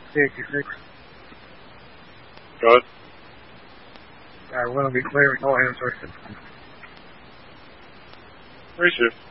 86. Good. I will be clearing all hands. Reshift.